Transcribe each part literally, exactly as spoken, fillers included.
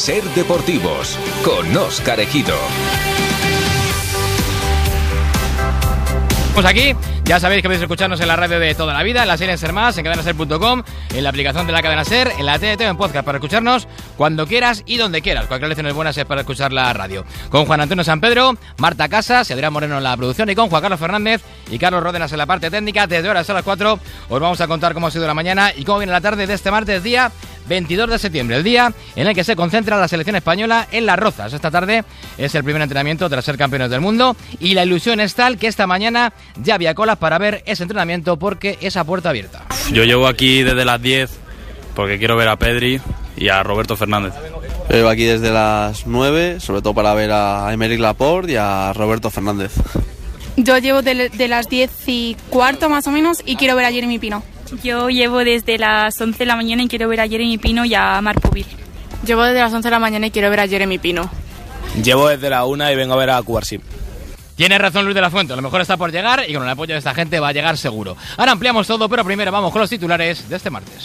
Ser Deportivos con Óscar Ejido. Estamos aquí, ya sabéis que podéis escucharnos en la radio de toda la vida, en la serie en Ser Más, en cadena ser punto com, en la aplicación de la cadena Ser, en la T D T o en podcast para escucharnos cuando quieras y donde quieras. Cualquier lección es buena es para escuchar la radio. Con Juan Antonio San Pedro, Marta Casas y Adrián Moreno en la producción y con Juan Carlos Fernández y Carlos Ródenas en la parte técnica. Desde ahora hasta las cuatro os vamos a contar cómo ha sido la mañana y cómo viene la tarde de este martes, día veintidós de septiembre, el día en el que se concentra la selección española en Las Rozas. Esta tarde es el primer entrenamiento tras ser campeones del mundo y la ilusión es tal que esta mañana ya había colas para ver ese entrenamiento porque es a puerta abierta. Yo llevo aquí desde las diez porque quiero ver a Pedri y a Roberto Fernández. Yo llevo aquí desde las nueve, sobre todo para ver a Aymeric Laporte y a Roberto Fernández. Yo llevo de, de las diez y cuarto más o menos y quiero ver a Jeremy Pino. Yo llevo desde las once de la mañana y quiero ver a Jeremy Pino y a Marc Pubil. Llevo desde las once de la mañana y quiero ver a Jeremy Pino. Llevo desde la una y vengo a ver a Cubarsí. Tiene razón Luis de la Fuente, a lo mejor está por llegar y con el apoyo de esta gente va a llegar seguro. Ahora ampliamos todo, pero primero vamos con los titulares de este martes.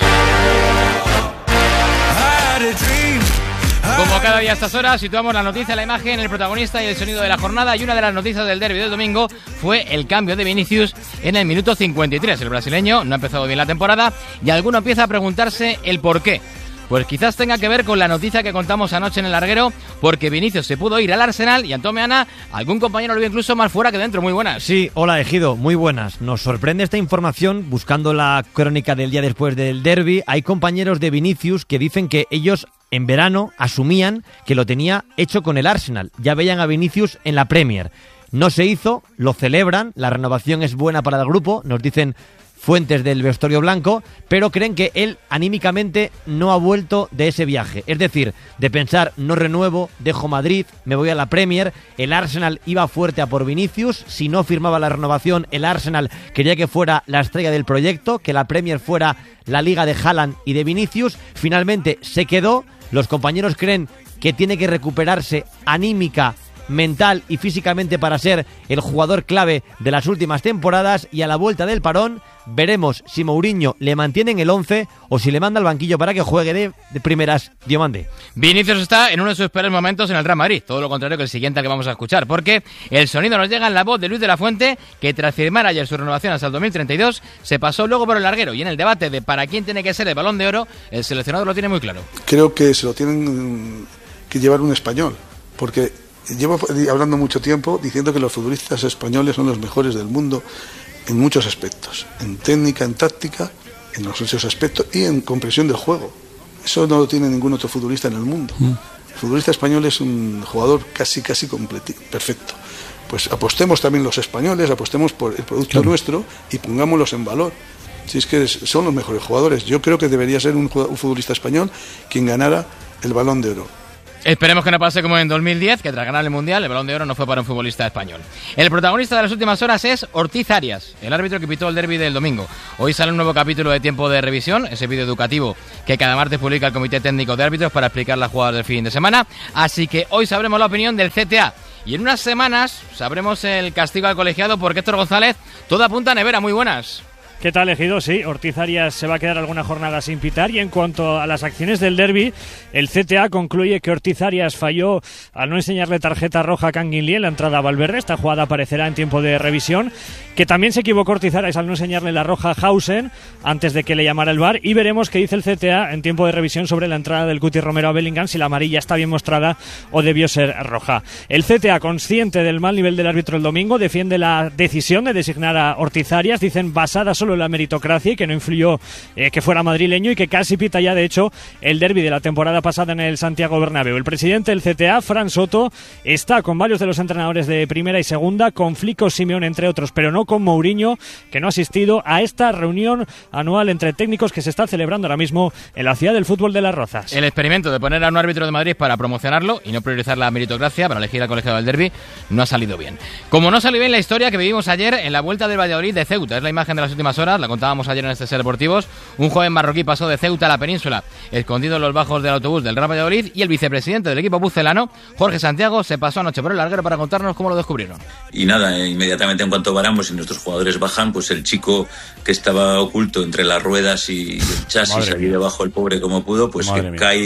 Como cada día a estas horas, situamos la noticia, la imagen, el protagonista y el sonido de la jornada. Y una de las noticias del derbi del domingo fue el cambio de Vinicius en el minuto cincuenta y tres. El brasileño no ha empezado bien la temporada y alguno empieza a preguntarse el por qué. Pues quizás tenga que ver con la noticia que contamos anoche en el larguero, porque Vinicius se pudo ir al Arsenal y Antón Meana, algún compañero lo vio incluso más fuera que dentro. Muy buenas. Sí, hola Ejido, muy buenas. Nos sorprende esta información buscando la crónica del día después del derbi. Hay compañeros de Vinicius que dicen que ellos en verano asumían que lo tenía hecho con el Arsenal. Ya veían a Vinicius en la Premier. No se hizo, lo celebran, la renovación es buena para el grupo, nos dicen fuentes del vestuario blanco, pero creen que él anímicamente no ha vuelto de ese viaje. Es decir, de pensar, no renuevo, dejo Madrid, me voy a la Premier. El Arsenal iba fuerte a por Vinicius. Si no firmaba la renovación, el Arsenal quería que fuera la estrella del proyecto, que la Premier fuera la liga de Haaland y de Vinicius. Finalmente se quedó. Los compañeros creen que tiene que recuperarse anímica, mental y físicamente para ser el jugador clave de las últimas temporadas, y a la vuelta del parón veremos si Mourinho le mantiene en el once o si le manda al banquillo para que juegue de, de primeras Diomande. Vinicius está en uno de sus peores momentos en el Real Madrid, todo lo contrario que el siguiente al que vamos a escuchar, porque el sonido nos llega en la voz de Luis de la Fuente, que tras firmar ayer su renovación hasta el dos mil treinta y dos, se pasó luego por el larguero, y en el debate de para quién tiene que ser el Balón de Oro, el seleccionador lo tiene muy claro. Creo que se lo tienen que llevar un español, porque llevo hablando mucho tiempo diciendo que los futbolistas españoles son los mejores del mundo en muchos aspectos, en técnica, en táctica, en los muchos aspectos y en comprensión del juego. Eso no lo tiene ningún otro futbolista en el mundo. Mm. El futbolista español es un jugador casi casi completo, perfecto. Pues apostemos también los españoles, apostemos por el producto claro. nuestro y pongámoslos en valor. Si es que son los mejores jugadores, yo creo que debería ser un, un futbolista español quien ganara el Balón de Oro. Esperemos que no pase como en dos mil diez, que tras ganar el Mundial, el Balón de Oro no fue para un futbolista español. El protagonista de las últimas horas es Ortiz Arias, el árbitro que pitó el derbi del domingo. Hoy sale un nuevo capítulo de Tiempo de Revisión, ese vídeo educativo que cada martes publica el Comité Técnico de Árbitros para explicar las jugadas del fin de semana. Así que hoy sabremos la opinión del C T A. Y en unas semanas sabremos el castigo al colegiado, porque Héctor González, todo apunta a nevera. Muy buenas. ¿Qué tal, Ejido? Sí, Ortiz Arias se va a quedar alguna jornada sin pitar. Y en cuanto a las acciones del derbi, el C T A concluye que Ortiz Arias falló al no enseñarle tarjeta roja a Kangin Lee en la entrada a Valverde. Esta jugada aparecerá en tiempo de revisión. Que también se equivocó Ortiz Arias al no enseñarle la roja a Hausen antes de que le llamara el V A R. Y veremos qué dice el C T A en tiempo de revisión sobre la entrada del Cuti Romero a Bellingham, si la amarilla está bien mostrada o debió ser roja. El C T A, consciente del mal nivel del árbitro el domingo, defiende la decisión de designar a Ortiz Arias, dicen basada solo en la meritocracia, y que no influyó eh, que fuera madrileño, y que casi pita ya de hecho el derbi de la temporada pasada en el Santiago Bernabéu. El presidente del C T A, Fran Soto, está con varios de los entrenadores de primera y segunda, con Flico, Simeone entre otros, pero no con Mourinho, que no ha asistido a esta reunión anual entre técnicos que se está celebrando ahora mismo en la ciudad del fútbol de Las Rozas. El experimento de poner a un árbitro de Madrid para promocionarlo y no priorizar la meritocracia para elegir al colegiado del derbi no ha salido bien. Como no salió bien la historia que vivimos ayer en la vuelta del Valladolid de Ceuta, es la imagen de las últimas horas, la contábamos ayer en este Ser Deportivos. Un joven marroquí pasó de Ceuta a la península, escondido en los bajos del autobús del Real Valladolid, y el vicepresidente del equipo pucelano, Jorge Santiago, se pasó anoche por el larguero para contarnos cómo lo descubrieron. Y nada, eh, inmediatamente en cuanto paramos y nuestros jugadores bajan, pues el chico que estaba oculto entre las ruedas y el chasis, allí debajo el pobre como pudo, pues Madre que mía. cae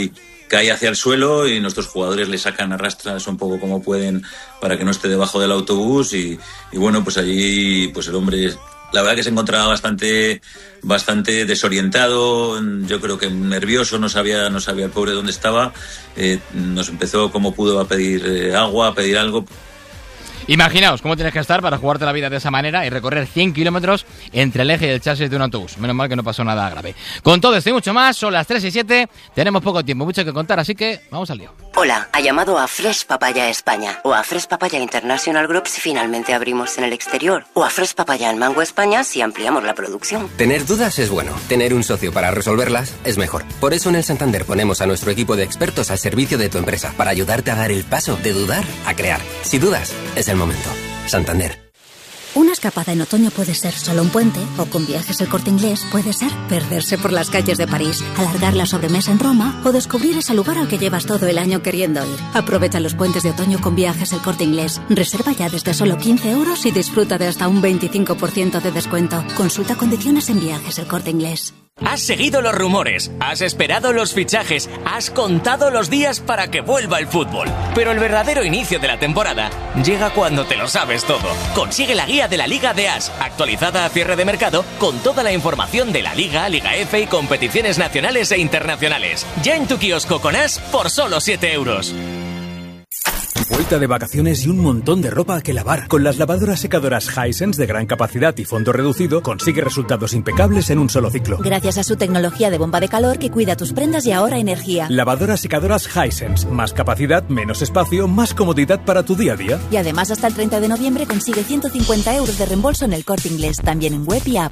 cae hacia el suelo y nuestros jugadores le sacan a rastras un poco como pueden para que no esté debajo del autobús y, y bueno, pues allí pues el hombre, la verdad que se encontraba bastante bastante desorientado, yo creo que nervioso, no sabía no sabía el pobre dónde estaba, eh, nos empezó como pudo a pedir eh, agua, a pedir algo. Imaginaos cómo tienes que estar para jugarte la vida de esa manera y recorrer cien kilómetros entre el eje y el chasis de un autobús. Menos mal que no pasó nada grave. Con todo esto y mucho más, son las tres y siete, tenemos poco tiempo, mucho que contar, así que vamos al lío. Hola, ha llamado a Fresh Papaya España o a Fresh Papaya International Group si finalmente abrimos en el exterior o a Fresh Papaya en Mango España si ampliamos la producción. Tener dudas es bueno, tener un socio para resolverlas es mejor. Por eso en el Santander ponemos a nuestro equipo de expertos al servicio de tu empresa para ayudarte a dar el paso de dudar a crear. Si dudas, es el momento. Santander. Una escapada en otoño puede ser solo un puente, o con Viajes El Corte Inglés puede ser perderse por las calles de París, alargar la sobremesa en Roma o descubrir ese lugar al que llevas todo el año queriendo ir. Aprovecha los puentes de otoño con Viajes El Corte Inglés. Reserva ya desde solo quince euros y disfruta de hasta un veinticinco por ciento de descuento. Consulta condiciones en Viajes El Corte Inglés. Has seguido los rumores, has esperado los fichajes, has contado los días para que vuelva el fútbol. Pero el verdadero inicio de la temporada llega cuando te lo sabes todo. Consigue la guía de la Liga de As, actualizada a cierre de mercado, con toda la información de la Liga, Liga F y competiciones nacionales e internacionales. Ya en tu kiosco con As por solo siete euros. Vuelta de vacaciones y un montón de ropa que lavar. Con las lavadoras secadoras Hisense de gran capacidad y fondo reducido, consigue resultados impecables en un solo ciclo. Gracias a su tecnología de bomba de calor que cuida tus prendas y ahorra energía. Lavadoras secadoras Hisense. Más capacidad, menos espacio, más comodidad para tu día a día. Y además hasta el treinta de noviembre consigue ciento cincuenta euros de reembolso en el Corte Inglés, también en web y app.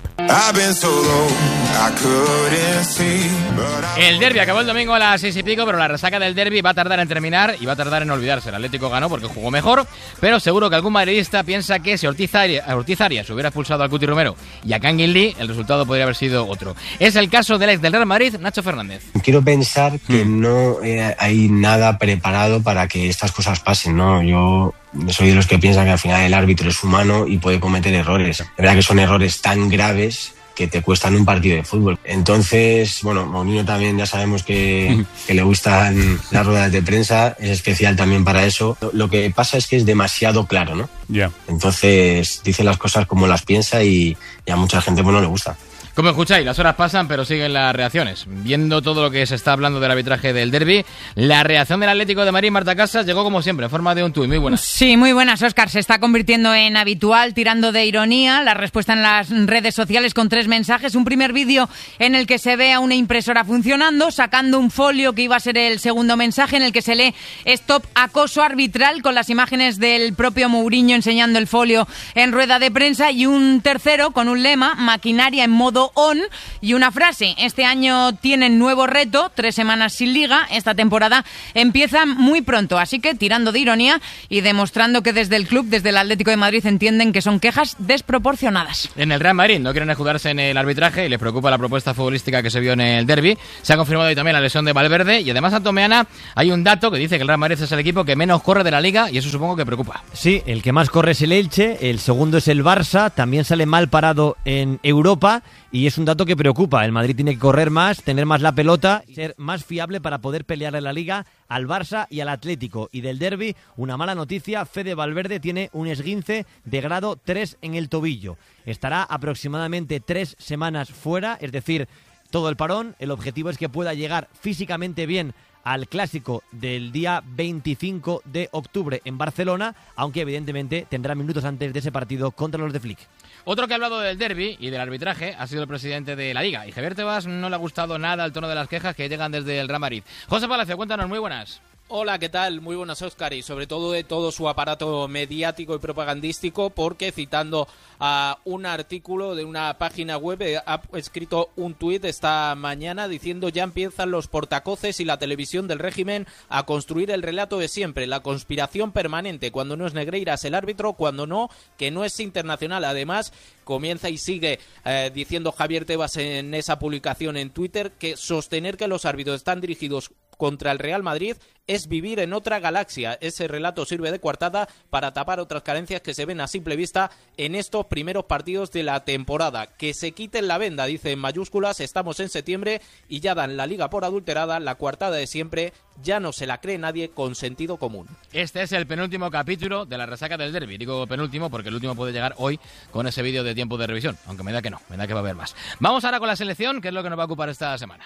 El derbi acabó el domingo a las seis y pico, pero la resaca del derbi va a tardar en terminar y va a tardar en olvidarse. El Atlético ganó porque jugó mejor, pero seguro que algún madridista piensa que si Ortiz Arias, Ortiz Arias hubiera expulsado al Cuti Romero y a Kangin Lee, el resultado podría haber sido otro. Es el caso del ex del Real Madrid, Nacho Fernández. Quiero pensar que mm. no eh, hay nada preparado para que estas cosas pasen, ¿no? Yo soy de los que piensan que al final el árbitro es humano y puede cometer errores. Es verdad que son errores tan graves que te cuestan un partido de fútbol. Entonces, bueno, Mourinho también ya sabemos que, que le gustan las ruedas de prensa, es especial también para eso. Lo que pasa es que es demasiado claro, ¿no? Ya. Yeah. Entonces dice las cosas como las piensa y, y a mucha gente pues no le gusta. Como escucháis, las horas pasan, pero siguen las reacciones. Viendo todo lo que se está hablando del arbitraje del derbi, la reacción del Atlético de Madrid, Marta Casas, llegó como siempre, en forma de un tuit. Muy buenas. Sí, muy buenas, Óscar. Se está convirtiendo en habitual, tirando de ironía, la respuesta en las redes sociales con tres mensajes. Un primer vídeo en el que se ve a una impresora funcionando, sacando un folio que iba a ser el segundo mensaje, en el que se lee "Stop acoso arbitral", con las imágenes del propio Mourinho enseñando el folio en rueda de prensa. Y un tercero con un lema: "Maquinaria en modo on", y una frase: "Este año tienen nuevo reto, tres semanas sin liga, esta temporada empieza muy pronto", así que tirando de ironía y demostrando que desde el club, desde el Atlético de Madrid, entienden que son quejas desproporcionadas. En el Real Madrid no quieren escudarse en el arbitraje y les preocupa la propuesta futbolística que se vio en el derbi. Se ha confirmado hoy también la lesión de Valverde y además, Antomeana, hay un dato que dice que el Real Madrid es el equipo que menos corre de la liga y eso supongo que preocupa. Sí, el que más corre es el Elche, el segundo es el Barça, también sale mal parado en Europa y es un dato que preocupa. El Madrid tiene que correr más, tener más la pelota y ser más fiable para poder pelear en la Liga al Barça y al Atlético. Y del derbi, una mala noticia: Fede Valverde tiene un esguince de grado tres en el tobillo. Estará aproximadamente tres semanas fuera, es decir, todo el parón. El objetivo es que pueda llegar físicamente bien al clásico del día veinticinco de octubre en Barcelona, aunque evidentemente tendrá minutos antes de ese partido contra los de Flick. Otro que ha hablado del derbi y del arbitraje ha sido el presidente de la Liga, y Javier Tebas no le ha gustado nada el tono de las quejas que llegan desde el Real Madrid. José Palacio, cuéntanos, muy buenas. Hola, ¿qué tal? Muy buenas, Óscar, y sobre todo de todo su aparato mediático y propagandístico, porque citando a un artículo de una página web ha escrito un tuit esta mañana diciendo: "Ya empiezan los portacoces y la televisión del régimen a construir el relato de siempre, la conspiración permanente, cuando no es Negreiras el árbitro, cuando no, que no es internacional". Además, comienza y sigue eh, diciendo Javier Tebas en esa publicación en Twitter que sostener que los árbitros están dirigidos contra el Real Madrid es vivir en otra galaxia. Ese relato sirve de coartada para tapar otras carencias que se ven a simple vista en estos primeros partidos de la temporada. Que se quiten la venda, dice en mayúsculas, estamos en septiembre y ya dan la liga por adulterada, la coartada de siempre, ya no se la cree nadie con sentido común. Este es el penúltimo capítulo de la resaca del derbi. Digo penúltimo porque el último puede llegar hoy con ese vídeo de tiempo de revisión, aunque me da que no, me da que va a haber más. Vamos ahora con la selección, que es lo que nos va a ocupar esta semana.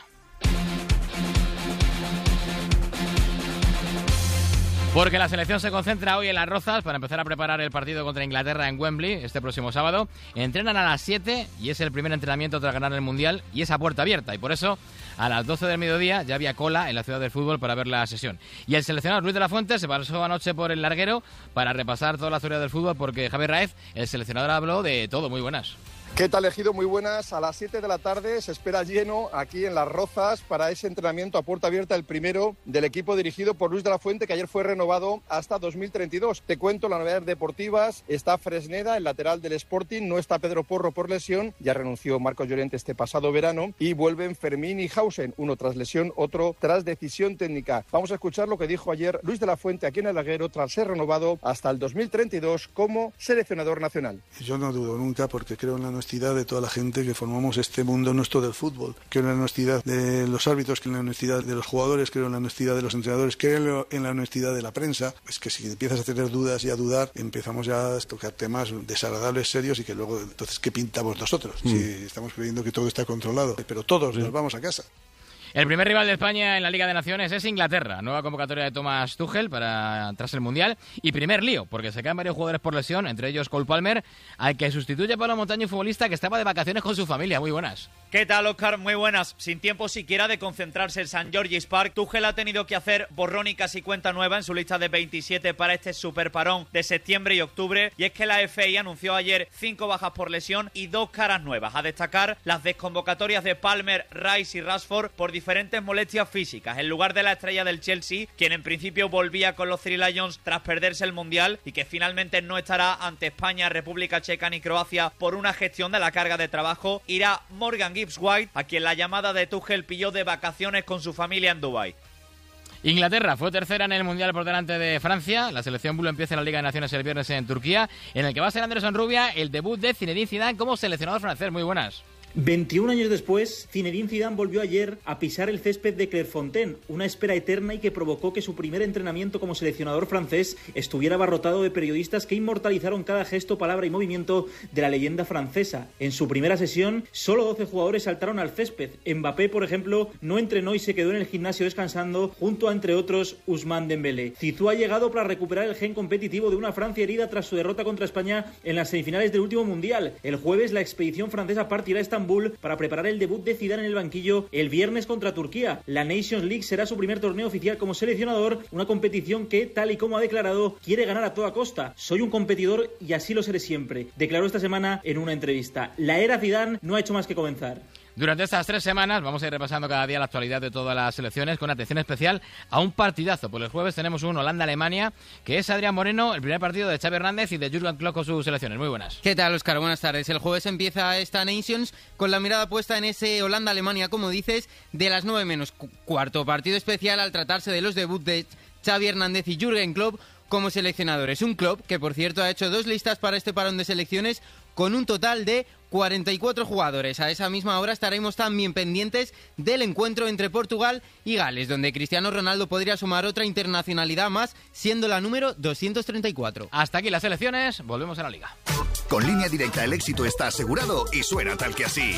Porque la selección se concentra hoy en Las Rozas para empezar a preparar el partido contra Inglaterra en Wembley este próximo sábado. Entrenan a las siete y es el primer entrenamiento tras ganar el Mundial y es a puerta abierta. Y por eso, a las doce del mediodía ya había cola en la Ciudad del Fútbol para ver la sesión. Y el seleccionador Luis de la Fuente se pasó anoche por el larguero para repasar toda la historia del fútbol porque Javier Raez, el seleccionador, habló de todo. Muy buenas. ¿Qué tal, Ejido? Muy buenas. A las siete de la tarde se espera lleno aquí en Las Rozas para ese entrenamiento a puerta abierta, el primero del equipo dirigido por Luis de la Fuente, que ayer fue renovado hasta dos mil treinta y dos. Te cuento las novedades deportivas. Está Fresneda, el lateral del Sporting. No está Pedro Porro por lesión. Ya renunció Marcos Llorente este pasado verano. Y vuelven Fermín y Hausen. Uno tras lesión, otro tras decisión técnica. Vamos a escuchar lo que dijo ayer Luis de la Fuente aquí en el Larguero tras ser renovado hasta el dos mil treinta y dos como seleccionador nacional. Yo no dudo nunca, porque creo en la honestidad de toda la gente que formamos este mundo nuestro del fútbol. Creo en la honestidad de los árbitros, creo en la honestidad de los jugadores, creo en la honestidad de los entrenadores, creo en la honestidad de la prensa. Es que si empiezas a tener dudas y a dudar, empezamos ya a tocar temas desagradables, serios, y que luego, entonces, ¿qué pintamos nosotros? Mm. Si estamos creyendo que todo está controlado, pero todos sí. Nos vamos a casa. El primer rival de España en la Liga de Naciones es Inglaterra. Nueva convocatoria de Thomas Tuchel para tras el Mundial. Y primer lío, porque se quedan varios jugadores por lesión, entre ellos Cole Palmer, al que sustituye Pablo Montaño, un futbolista que estaba de vacaciones con su familia. Muy buenas. ¿Qué tal, Óscar? Muy buenas. Sin tiempo siquiera de concentrarse en Saint George's Park, Tuchel ha tenido que hacer borrón y casi cuenta nueva en su lista de veintisiete para este superparón de septiembre y octubre. Y es que la F A anunció ayer cinco bajas por lesión y dos caras nuevas. A destacar las desconvocatorias de Palmer, Rice y Rashford por diferentes molestias físicas, en lugar de la estrella del Chelsea, quien en principio volvía con los Three Lions tras perderse el Mundial y que finalmente no estará ante España, República Checa ni Croacia por una gestión de la carga de trabajo. Irá Morgan Gibbs-White, a quien la llamada de Tuchel pilló de vacaciones con su familia en Dubái. Inglaterra fue tercera en el Mundial por delante de Francia. La selección Blue empieza en la Liga de Naciones el viernes en Turquía, en el que va a ser Andrés Onrubia el debut de Zinedine Zidane como seleccionador francés. Muy buenas. veintiún años después, Zinedine Zidane volvió ayer a pisar el césped de Clairefontaine, una espera eterna y que provocó que su primer entrenamiento como seleccionador francés estuviera abarrotado de periodistas que inmortalizaron cada gesto, palabra y movimiento de la leyenda francesa. En su primera sesión, solo doce jugadores saltaron al césped. Mbappé, por ejemplo, no entrenó y se quedó en el gimnasio descansando, junto a, entre otros, Ousmane Dembélé. Zizou ha llegado para recuperar el gen competitivo de una Francia herida tras su derrota contra España en las semifinales del último Mundial. El jueves, la expedición francesa partirá a Estambul para preparar el debut de Zidane en el banquillo el viernes contra Turquía. La Nations League será su primer torneo oficial como seleccionador, una competición que, tal y como ha declarado, quiere ganar a toda costa. Soy un competidor y así lo seré siempre, declaró esta semana en una entrevista. La era Zidane no ha hecho más que comenzar. Durante estas tres semanas vamos a ir repasando cada día la actualidad de todas las selecciones con atención especial a un partidazo. Por el jueves tenemos un Holanda-Alemania, que es Adrián Moreno, el primer partido de Xavi Hernández y de Jürgen Klopp con sus selecciones. Muy buenas. ¿Qué tal, Óscar? Buenas tardes. El jueves empieza esta Nations con la mirada puesta en ese Holanda-Alemania, como dices, de las nueve menos cuarto. Partido especial al tratarse de los debuts de Xavi Hernández y Jürgen Klopp como seleccionadores. Un Klopp que, por cierto, ha hecho dos listas para este parón de selecciones con un total de cuarenta y cuatro jugadores. A esa misma hora estaremos también pendientes del encuentro entre Portugal y Gales, donde Cristiano Ronaldo podría sumar otra internacionalidad más, siendo la número doscientos treinta y cuatro. Hasta aquí las selecciones, volvemos a la Liga. Con Línea Directa el éxito está asegurado y suena tal que así.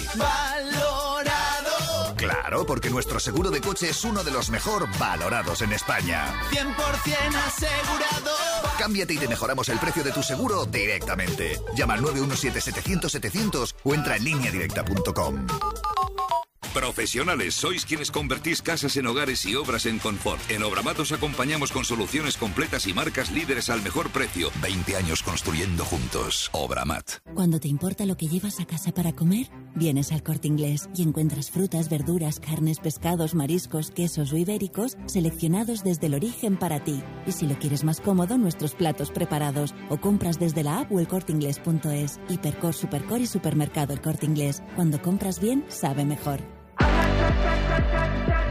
¡Valorado! Claro, porque nuestro seguro de coche es uno de los mejor valorados en España. cien por ciento asegurado. Cámbiate y te mejoramos el precio de tu seguro directamente. Llama al nueve uno siete setecientos setecientos o entra en línea directa punto com. Profesionales, sois quienes convertís casas en hogares y obras en confort. En Obramat os acompañamos con soluciones completas y marcas líderes al mejor precio. veinte años construyendo juntos. Obramat. Cuando te importa lo que llevas a casa para comer, vienes al Corte Inglés y encuentras frutas, verduras, carnes, pescados, mariscos, quesos o ibéricos seleccionados desde el origen para ti. Y si lo quieres más cómodo, nuestros platos preparados. O compras desde la app o el corte inglés punto es. Hipercor, Supercor y Supermercado El Corte Inglés. Cuando compras bien, sabe mejor.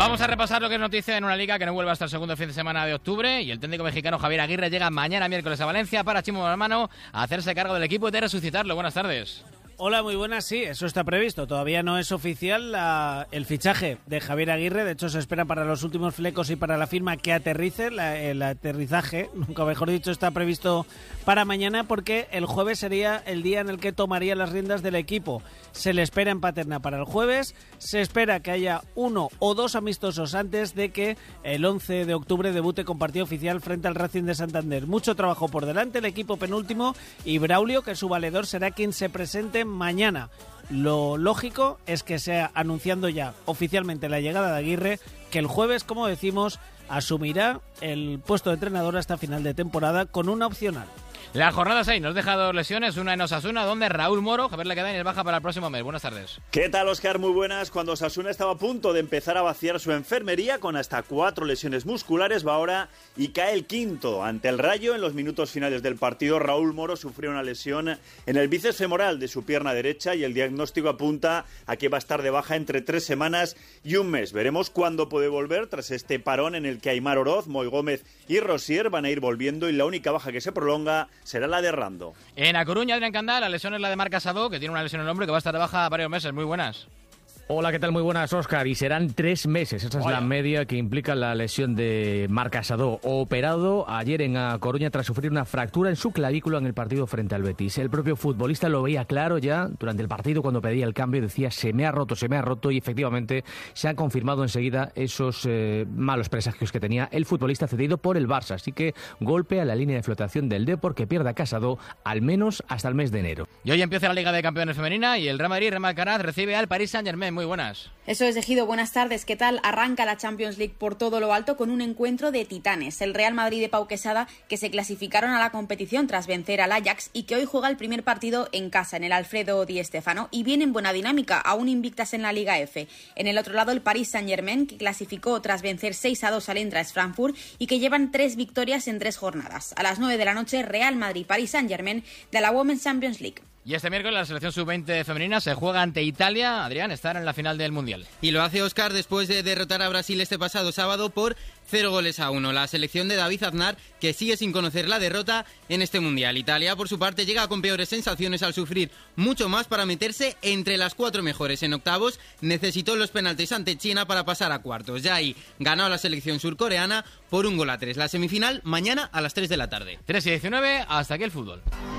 Vamos a repasar lo que es noticia en una liga que no vuelve hasta el segundo fin de semana de octubre, y el técnico mexicano Javier Aguirre llega mañana miércoles a Valencia para Chimo Hermano a hacerse cargo del equipo y de resucitarlo. Buenas tardes. Hola, muy buenas, sí, eso está previsto. Todavía no es oficial la, el fichaje de Javier Aguirre. De hecho, se espera para los últimos flecos y para la firma que aterrice. La, el aterrizaje, nunca mejor dicho, está previsto para mañana, porque el jueves sería el día en el que tomaría las riendas del equipo. Se le espera en Paterna para el jueves. Se espera que haya uno o dos amistosos antes de que el once de octubre debute con partido oficial frente al Racing de Santander. Mucho trabajo por delante, el equipo penúltimo, y Braulio, que es su valedor, será quien se presente mañana. Lo lógico es que sea anunciando ya oficialmente la llegada de Aguirre, que el jueves, como decimos, asumirá el puesto de entrenador hasta final de temporada con una opcional. La jornada seis nos deja dos lesiones, una en Osasuna, donde Raúl Moro, Javier Lequedain, baja para el próximo mes. Buenas tardes. ¿Qué tal, Óscar? Muy buenas. Cuando Osasuna estaba a punto de empezar a vaciar su enfermería con hasta cuatro lesiones musculares, va ahora y cae el quinto. Ante el Rayo, en los minutos finales del partido, Raúl Moro sufrió una lesión en el bíceps femoral de su pierna derecha, y el diagnóstico apunta a que va a estar de baja entre tres semanas y un mes. Veremos cuándo puede volver tras este parón en el que Aimar Oroz, Moy Gómez y Rosier van a ir volviendo, y la única baja que se prolonga será la de Rando. En A Coruña, Adrián Candá, la lesión es la de Marc Casado, que tiene una lesión en el hombro y que va a estar de baja varios meses. Muy buenas. Hola, ¿qué tal? Muy buenas, Óscar. Y serán tres meses. Esa es Oye. la media que implica la lesión de Marc Casado, operado ayer en A Coruña tras sufrir una fractura en su clavícula en el partido frente al Betis. El propio futbolista lo veía claro ya durante el partido cuando pedía el cambio. Decía, se me ha roto, se me ha roto, y efectivamente se han confirmado enseguida esos eh, malos presagios que tenía el futbolista cedido por el Barça. Así que golpe a la línea de flotación del Depor, que pierde a Casado al menos hasta el mes de enero. Y hoy empieza la Liga de Campeones femenina y el Real Madrid, Real Alcaraz, recibe al Paris Saint-Germain. Muy buenas. Eso es, Ejido, buenas tardes. ¿Qué tal? Arranca la Champions League por todo lo alto con un encuentro de titanes. El Real Madrid de Pau Quesada, que se clasificaron a la competición tras vencer al Ajax y que hoy juega el primer partido en casa, en el Alfredo Di Stéfano, y viene en buena dinámica, aún invictas en la Liga F. En el otro lado, el Paris Saint-Germain, que clasificó tras vencer seis a dos al Eintracht Frankfurt y que llevan tres victorias en tres jornadas. A las nueve de la noche, Real Madrid-Paris Saint-Germain de la Women's Champions League. Y este miércoles la selección sub veinte femenina se juega ante Italia. Adrián, estar en la final del Mundial. Y lo hace Óscar después de derrotar a Brasil este pasado sábado por cero goles a uno. La selección de David Aznar, que sigue sin conocer la derrota en este Mundial. Italia, por su parte, llega con peores sensaciones al sufrir mucho más para meterse entre las cuatro mejores. En octavos necesitó los penaltis ante China para pasar a cuartos. Ya ahí ganó a la selección surcoreana por un gol a tres. La semifinal mañana a las tres de la tarde. tres y diecinueve, hasta aquí el fútbol.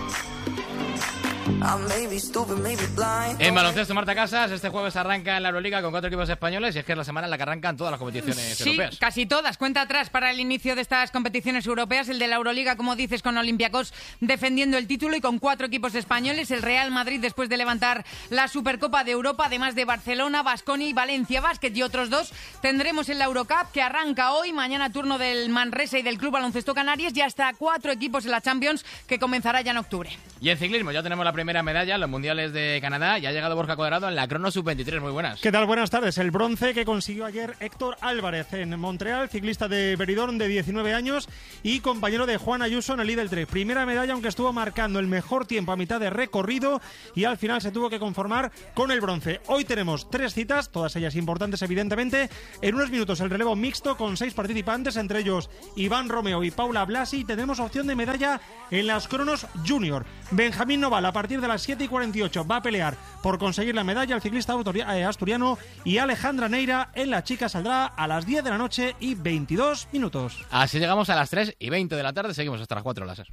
En baloncesto, Marta Casas, este jueves arranca en la Euroliga con cuatro equipos españoles, y es que es la semana en la que arrancan todas las competiciones sí, europeas. Casi todas. Cuenta atrás para el inicio de estas competiciones europeas, el de la Euroliga, como dices, con Olympiacos defendiendo el título y con cuatro equipos españoles. El Real Madrid, después de levantar la Supercopa de Europa, además de Barcelona, Baskonia y Valencia Basket, y otros dos tendremos en la Eurocup, que arranca hoy. Mañana turno del Manresa y del Club Baloncesto Canarias, y hasta cuatro equipos en la Champions, que comenzará ya en octubre. Y en ciclismo ya tenemos la primera medalla en los mundiales de Canadá, y ha llegado Borja Cuadrado en la crono sub veintitrés. Muy buenas. ¿Qué tal? Buenas tardes. El bronce que consiguió ayer Héctor Álvarez en Montreal, ciclista de Benidorm de diecinueve años y compañero de Juan Ayuso en el Lidl Trek. Primera medalla, aunque estuvo marcando el mejor tiempo a mitad de recorrido, y al final se tuvo que conformar con el bronce. Hoy tenemos tres citas, todas ellas importantes evidentemente. En unos minutos el relevo mixto con seis participantes, entre ellos Iván Romeo y Paula Blasi. Tenemos opción de medalla en las cronos junior. Benjamín Noval, a partir de las siete y cuarenta y ocho, va a pelear por conseguir la medalla el ciclista asturiano, y Alejandra Neira en la chica saldrá a las diez de la noche y veintidós minutos. Así llegamos a las tres y veinte de la tarde, seguimos hasta las cuatro horas.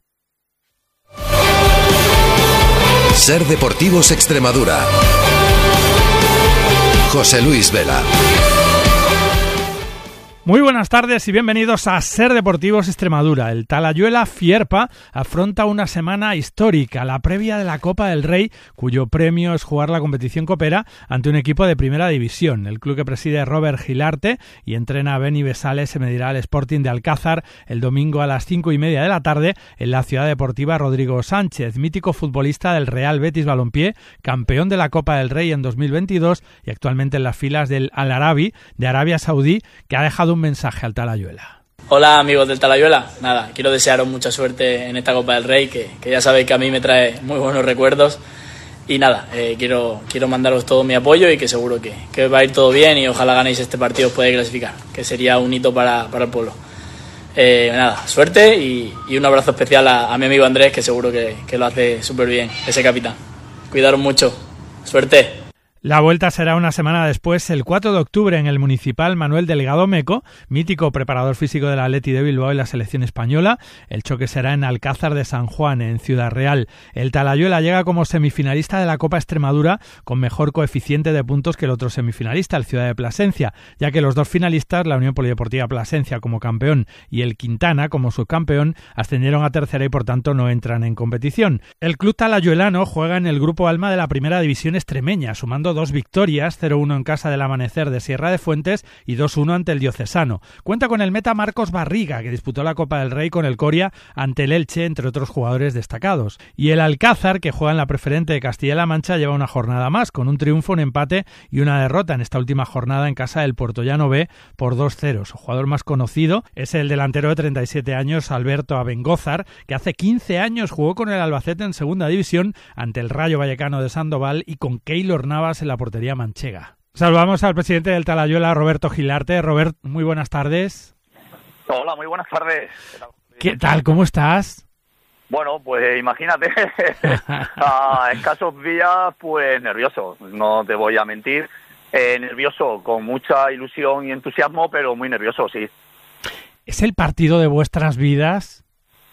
Ser Deportivos Extremadura. José Luis Vela. Muy buenas tardes y bienvenidos a Ser Deportivos Extremadura. El Talayuela Fierpa afronta una semana histórica, la previa de la Copa del Rey, cuyo premio es jugar la competición copera ante un equipo de primera división. El club que preside Robert Gilarte y entrena a Beni Besales se medirá al Sporting de Alcázar el domingo a las cinco y media de la tarde en la ciudad deportiva Rodrigo Sánchez, mítico futbolista del Real Betis Balompié, campeón de la Copa del Rey en dos mil veintidós y actualmente en las filas del Al Arabi de Arabia Saudí, que ha dejado un mensaje al Talayuela. Hola amigos del Talayuela, nada, quiero desearos mucha suerte en esta Copa del Rey, que, que ya sabéis que a mí me trae muy buenos recuerdos, y nada, eh, quiero, quiero mandaros todo mi apoyo y que seguro que, que va a ir todo bien y ojalá ganéis este partido, os podáis clasificar, que sería un hito para, para el pueblo. Eh, nada, suerte y, y un abrazo especial a, a mi amigo Andrés, que seguro que, que lo hace súper bien, ese capitán. Cuidaros mucho, suerte. La vuelta será una semana después, el cuatro de octubre, en el Municipal Manuel Delgado Meco, mítico preparador físico del Athletic de Bilbao y la selección española. El choque será en Alcázar de San Juan, en Ciudad Real. El Talayuela llega como semifinalista de la Copa Extremadura con mejor coeficiente de puntos que el otro semifinalista, el Ciudad de Plasencia, ya que los dos finalistas, la Unión Polideportiva Plasencia como campeón y el Quintana como subcampeón, ascendieron a tercera y por tanto no entran en competición. El club talayuelano juega en el Grupo Alma de la Primera División extremeña, sumando dos victorias, cero uno en casa del Amanecer de Sierra de Fuentes y dos uno ante el Diocesano. Cuenta con el meta Marcos Barriga, que disputó la Copa del Rey con el Coria ante el Elche, entre otros jugadores destacados. Y el Alcázar, que juega en la preferente de Castilla-La Mancha, lleva una jornada más, con un triunfo, un empate y una derrota en esta última jornada en casa del Puertollano B por dos cero. Su jugador más conocido es el delantero de treinta y siete años, Alberto Abengózar, que hace quince años jugó con el Albacete en Segunda División ante el Rayo Vallecano de Sandoval y con Keylor Navas en la portería manchega. Saludamos al presidente del Talayuela, Roberto Gilarte. Robert, muy buenas tardes. Hola, muy buenas tardes. ¿Qué tal? ¿Cómo estás? Bueno, pues imagínate, a escasos días, pues nervioso, no te voy a mentir. Eh, nervioso, con mucha ilusión y entusiasmo, pero muy nervioso, sí. ¿Es el partido de vuestras vidas?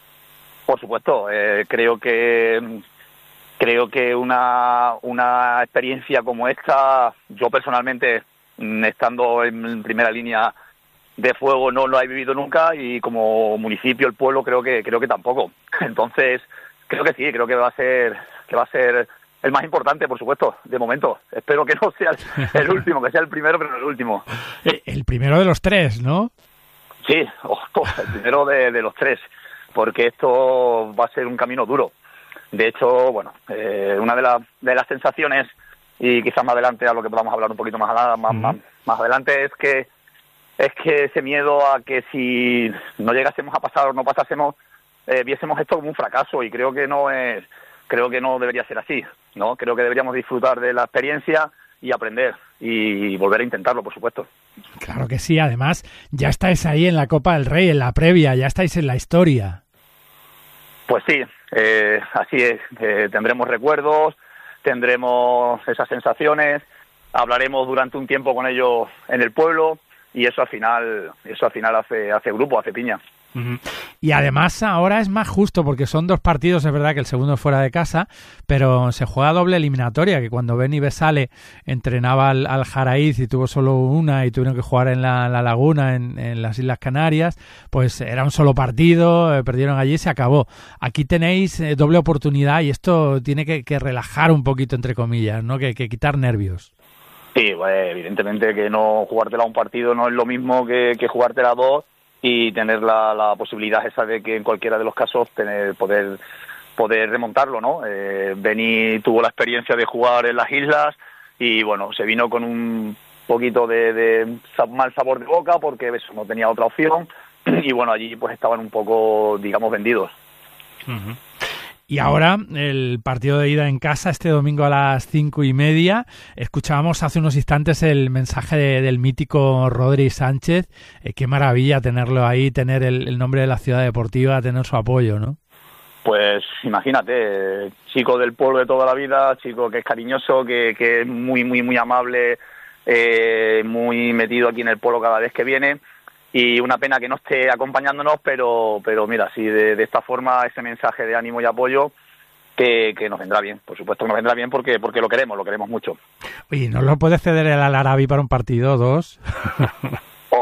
Por supuesto, eh, creo que... Creo que una, una experiencia como esta, yo personalmente, estando en primera línea de fuego, no lo he vivido nunca y como municipio, el pueblo, creo que creo que tampoco. Entonces, creo que sí, creo que va a ser que va a ser el más importante, por supuesto, de momento. Espero que no sea el, el último, que sea el primero, pero no el último. El primero de los tres, ¿no? Sí, oh, el primero de, de los tres, porque esto va a ser un camino duro. De hecho, bueno, eh, una de, la, de las sensaciones, y quizás más adelante a lo que podamos hablar un poquito más, más, más, más adelante, es que es que ese miedo a que si no llegásemos a pasar o no pasásemos, eh, viésemos esto como un fracaso, y creo que no es, creo que no debería ser así, ¿no? Creo que deberíamos disfrutar de la experiencia y aprender, y volver a intentarlo, por supuesto. Claro que sí, además ya estáis ahí en la Copa del Rey, en la previa, ya estáis en la historia. Pues sí, eh, así es. Eh, tendremos recuerdos, tendremos esas sensaciones, hablaremos durante un tiempo con ellos en el pueblo y eso al final, eso al final hace, hace grupo, hace piña. Uh-huh. Y además ahora es más justo porque son dos partidos, es verdad que el segundo es fuera de casa, pero se juega doble eliminatoria, que cuando Beni Besale entrenaba al, al Jaraíz y tuvo solo una y tuvieron que jugar en la, la Laguna, en, en las Islas Canarias, pues era un solo partido, eh, perdieron allí y se acabó. Aquí tenéis eh, doble oportunidad y esto tiene que, que relajar un poquito, entre comillas, ¿no? Que, que quitar nervios. Sí, pues, evidentemente que no jugártela un partido no es lo mismo que, que jugártela dos, y tener la, la posibilidad esa de que en cualquiera de los casos tener poder poder remontarlo, ¿no? Eh, Beni tuvo la experiencia de jugar en las islas y bueno, se vino con un poquito de, de mal sabor de boca porque eso, no tenía otra opción y bueno, allí pues estaban un poco, digamos, vendidos. Uh-huh. Y ahora el partido de ida en casa este domingo a las cinco y media. Escuchábamos hace unos instantes el mensaje de, del mítico Rodri Sánchez. Eh, qué maravilla tenerlo ahí, tener el, el nombre de la ciudad deportiva, tener su apoyo, ¿no? Pues imagínate, chico del pueblo de toda la vida, chico que es cariñoso, que, que es muy, muy, muy amable, eh, muy metido aquí en el pueblo cada vez que viene. Y una pena que no esté acompañándonos, pero pero mira, sí, de, de esta forma, ese mensaje de ánimo y apoyo que, que nos vendrá bien, por supuesto que nos vendrá bien porque porque lo queremos, lo queremos mucho. Oye, ¿no lo puede ceder el Al-Arabi para un partido dos? Oh,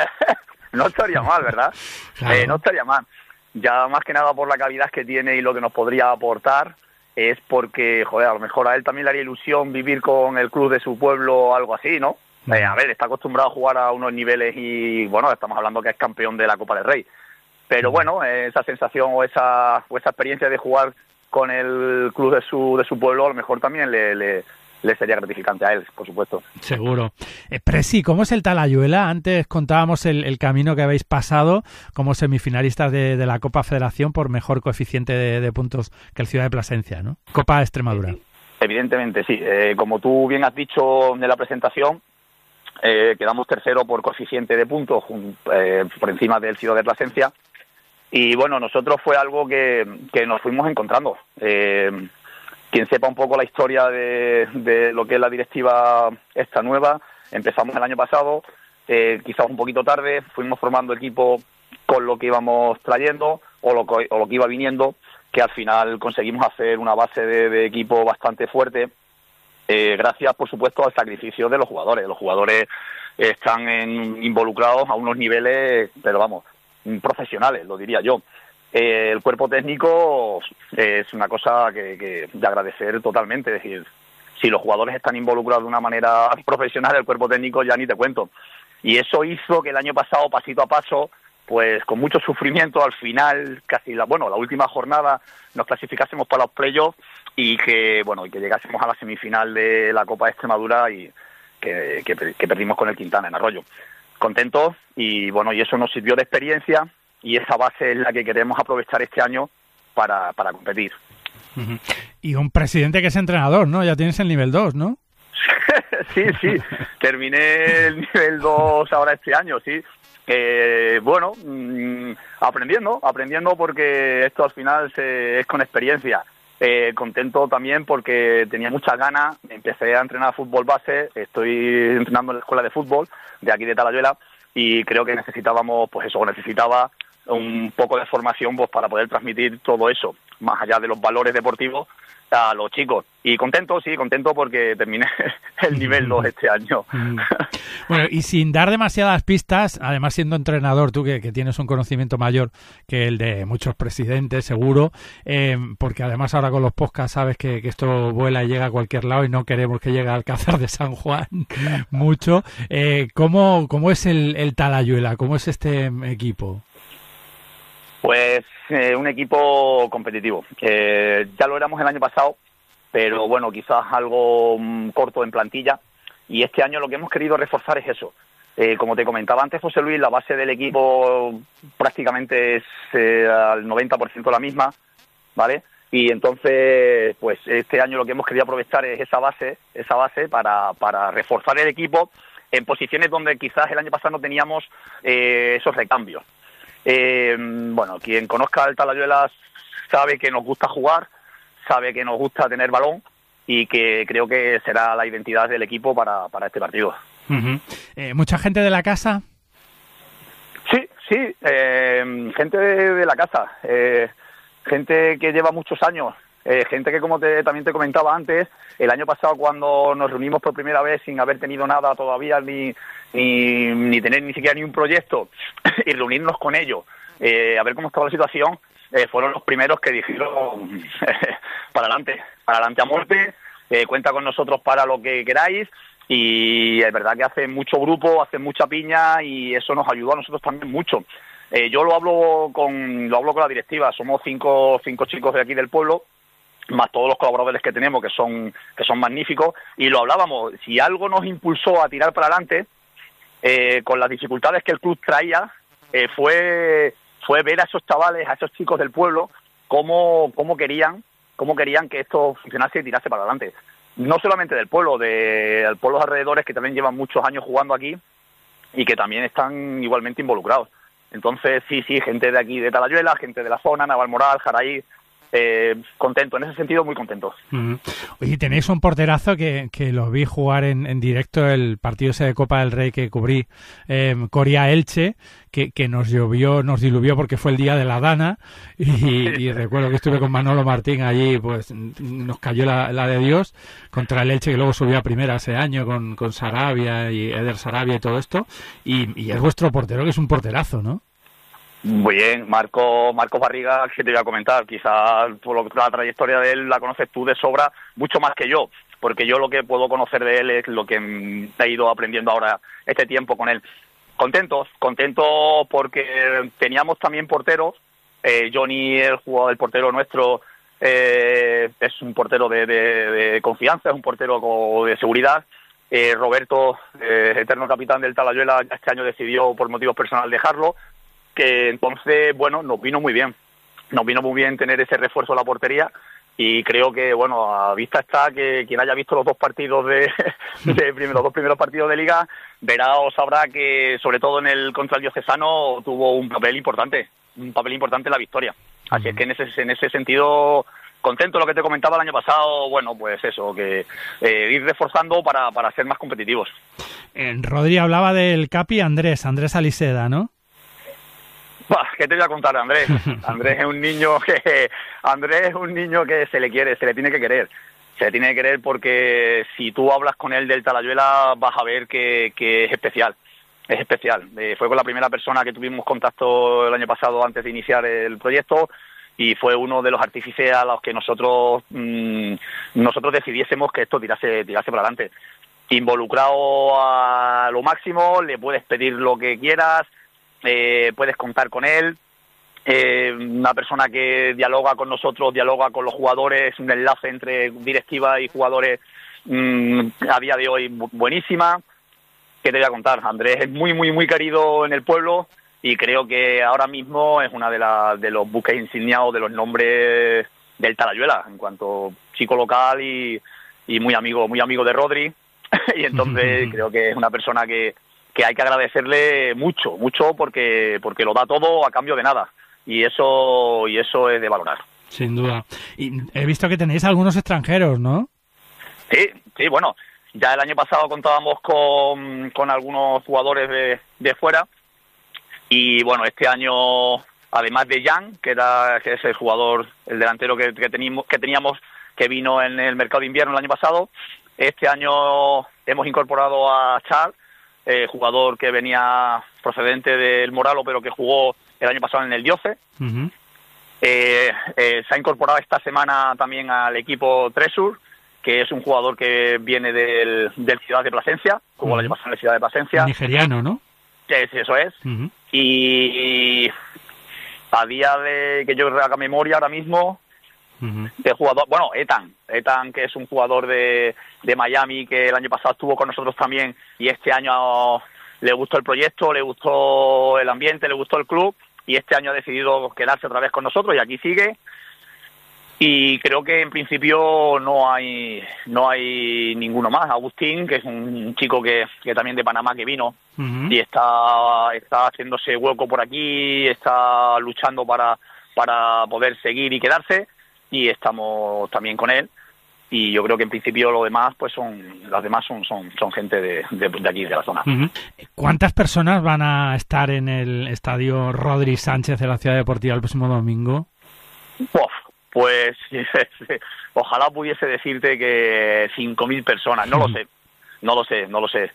no estaría mal, ¿verdad? Claro. Eh, no estaría mal. Ya más que nada por la calidad que tiene y lo que nos podría aportar, es porque, joder, a lo mejor a él también le haría ilusión vivir con el club de su pueblo o algo así, ¿no? Eh, a ver, está acostumbrado a jugar a unos niveles y, bueno, estamos hablando que es campeón de la Copa del Rey. Pero bueno, eh, esa sensación o esa o esa experiencia de jugar con el club de su de su pueblo, a lo mejor también le, le, le sería gratificante a él, por supuesto. Seguro. Eh, Presi, ¿cómo es el Talayuela? Antes contábamos el, el camino que habéis pasado como semifinalistas de, de la Copa Federación por mejor coeficiente de, de puntos que el Ciudad de Plasencia, ¿no? Copa Extremadura. Sí. evidentemente sí. Eh, como tú bien has dicho en la presentación, eh, quedamos tercero por coeficiente de puntos, eh, por encima del Ciudad de Plasencia. Y bueno, nosotros fue algo que, que nos fuimos encontrando. Eh, quien sepa un poco la historia de, de lo que es la directiva esta nueva, empezamos el año pasado, eh, quizás un poquito tarde, fuimos formando equipo con lo que íbamos trayendo o lo, o lo que iba viniendo, que al final conseguimos hacer una base de, de equipo bastante fuerte, eh, gracias, por supuesto, al sacrificio de los jugadores. Los jugadores están en, involucrados a unos niveles, pero vamos, profesionales, lo diría yo. Eh, el cuerpo técnico es una cosa que, que de agradecer totalmente, es decir, si los jugadores están involucrados de una manera profesional, el cuerpo técnico ya ni te cuento. Y eso hizo que el año pasado, pasito a paso, pues con mucho sufrimiento, al final, casi la, bueno, la última jornada, nos clasificásemos para los playoffs y que, bueno, y que llegásemos a la semifinal de la Copa de Extremadura y que, que, que perdimos con el Quintana en Arroyo. Contentos y, bueno, y eso nos sirvió de experiencia y esa base es la que queremos aprovechar este año para, para competir. Uh-huh. Y un presidente que es entrenador, ¿no? Ya tienes el nivel dos, ¿no? sí, sí, terminé el nivel dos ahora este año, sí. Eh, bueno, mmm, aprendiendo, aprendiendo porque esto al final se, es con experiencia. Eh, contento también porque tenía muchas ganas, empecé a entrenar fútbol base, estoy entrenando en la escuela de fútbol de aquí de Talayuela y creo que necesitábamos, pues eso, necesitaba un poco de formación pues para poder transmitir todo eso, más allá de los valores deportivos, a los chicos. Y contento, sí, contento porque terminé el nivel dos este año. Bueno, y sin dar demasiadas pistas, además siendo entrenador, tú que, que tienes un conocimiento mayor que el de muchos presidentes, seguro, eh, porque además ahora con los podcasts sabes que, que esto vuela y llega a cualquier lado y no queremos que llegue al Alcázar de San Juan mucho. Eh, ¿cómo, ¿Cómo es el, el Talayuela? ¿Cómo es este equipo? Pues eh, un equipo competitivo. Eh, ya lo éramos el año pasado, pero bueno, quizás algo um, corto en plantilla. Y este año lo que hemos querido reforzar es eso. Eh, como te comentaba antes, José Luis, la base del equipo prácticamente es eh, al noventa por ciento la misma, ¿vale? Y entonces, pues este año lo que hemos querido aprovechar es esa base, esa base para, para reforzar el equipo en posiciones donde quizás el año pasado no teníamos eh, esos recambios. Eh, bueno, quien conozca el Talayuela sabe que nos gusta jugar, sabe que nos gusta tener balón y que creo que será la identidad del equipo para, para este partido. Uh-huh. Eh, ¿Mucha gente de la casa? Sí, sí, eh, gente de, de la casa, eh, gente que lleva muchos años, eh, gente que como te, también te comentaba antes, el año pasado cuando nos reunimos por primera vez sin haber tenido nada todavía ni... Ni, ni tener ni siquiera ni un proyecto y reunirnos con ellos, eh, a ver cómo estaba la situación, eh, fueron los primeros que dijeron para adelante, para adelante a muerte, eh, cuenta con nosotros para lo que queráis y es verdad que hace mucho grupo, hace mucha piña y eso nos ayudó a nosotros también mucho. Eh, yo lo hablo con lo hablo con la directiva, somos cinco, cinco chicos de aquí del pueblo, más todos los colaboradores que tenemos que son, que son magníficos y lo hablábamos, si algo nos impulsó a tirar para adelante, Eh, con las dificultades que el club traía, eh, fue fue ver a esos chavales, a esos chicos del pueblo, cómo, cómo querían cómo querían que esto funcionase y tirase para adelante. No solamente del pueblo, de, de pueblos alrededores que también llevan muchos años jugando aquí y que también están igualmente involucrados. Entonces, sí, sí, gente de aquí de Talayuela, gente de la zona, Navalmoral, Jaraí, eh, contento, en ese sentido muy contento. Uh-huh. Oye, tenéis un porterazo que, que lo vi jugar en, en directo el partido ese de Copa del Rey que cubrí, eh, Coria Elche, que, que nos llovió, nos diluvió porque fue el día de la Dana y, y recuerdo que estuve con Manolo Martín allí, pues nos cayó la, la de Dios contra el Elche que luego subió a primera ese año con, con Sarabia y Eder Sarabia y todo esto y, y es vuestro portero que es un porterazo, ¿no? Muy bien, Marco, Marco Barriga, que te voy a comentar, quizás por lo, la trayectoria de él la conoces tú de sobra, mucho más que yo, porque yo lo que puedo conocer de él es lo que he ido aprendiendo ahora este tiempo con él. Contentos, contentos porque teníamos también porteros, eh, Johnny, el jugador, el portero nuestro, eh, es un portero de, de, de confianza, es un portero de seguridad. Eh, Roberto, eh, eterno capitán del Talayuela, este año decidió por motivos personales dejarlo, que entonces, bueno, nos vino muy bien. Nos vino muy bien tener ese refuerzo en la portería y creo que, bueno, a vista está que quien haya visto los dos partidos de, de primer, los dos primeros partidos de Liga verá o sabrá que, sobre todo en el contra el Diocesano, tuvo un papel importante, un papel importante en la victoria. Así es que en ese, en ese sentido, contento lo que te comentaba el año pasado, bueno, pues eso, que eh, ir reforzando para, para ser más competitivos. Eh, Rodri hablaba del Capi Andrés, Andrés Aliseda, ¿no? Bah, ¿qué te voy a contar, Andrés? Andrés es un niño que Andrés es un niño que se le quiere, se le tiene que querer. Se le tiene que querer porque si tú hablas con él del Talayuela vas a ver que, que es especial. Es especial. Eh, fue con la primera persona que tuvimos contacto el año pasado antes de iniciar el proyecto y fue uno de los artífices a los que nosotros mmm, nosotros decidiésemos que esto tirase, tirase para adelante. Involucrado a lo máximo, le puedes pedir lo que quieras, eh, puedes contar con él. Eh, una persona que dialoga con nosotros, dialoga con los jugadores, un enlace entre directiva y jugadores mmm, a día de hoy buenísima. ¿Qué te voy a contar? Andrés es muy, muy, muy querido en el pueblo y creo que ahora mismo es una de, la, de los buques insigniados de los nombres del Talayuela, en cuanto chico local y, y muy amigo muy amigo de Rodri. Y entonces creo que es una persona que, que hay que agradecerle mucho, mucho porque, porque lo da todo a cambio de nada. Y eso, y eso es de valorar. Sin duda. Y he visto que tenéis algunos extranjeros, ¿no? Sí, sí, bueno. Ya el año pasado contábamos con, con algunos jugadores de, de fuera y bueno, este año, además de Jan, que era que es el jugador, el delantero que, que, teníamos, que teníamos, que vino en el mercado de invierno el año pasado, este año hemos incorporado a Charles, eh, jugador que venía procedente del Moralo, pero que jugó el año pasado en el Dioce. Uh-huh. eh, eh, se ha incorporado esta semana también al equipo Tresur, que es un jugador que viene del, del Ciudad de Plasencia, jugó uh-huh. el año pasado en la Ciudad de Plasencia. Nigeriano, ¿no? Sí, sí, eso es. Uh-huh. Y a día de que yo haga memoria ahora mismo, uh-huh. de jugador, bueno, Ethan, Ethan, que es un jugador de, de Miami, que el año pasado estuvo con nosotros también, y este año le gustó el proyecto, le gustó el ambiente, le gustó el club, y este año ha decidido quedarse otra vez con nosotros, y aquí sigue. Y creo que en principio no hay no hay ninguno más. Agustín, que es un chico que, que también de Panamá que vino uh-huh. y está está haciéndose hueco por aquí, está luchando para para poder seguir y quedarse, y estamos también con él. Y yo creo que en principio lo demás pues son las demás son son son gente de, de, de aquí, de la zona. Uh-huh. ¿Cuántas personas van a estar en el estadio Rodri Sánchez de la Ciudad Deportiva el próximo domingo? Uf. Pues ojalá pudiese decirte que cinco mil personas, no lo sé, no lo sé, no lo sé.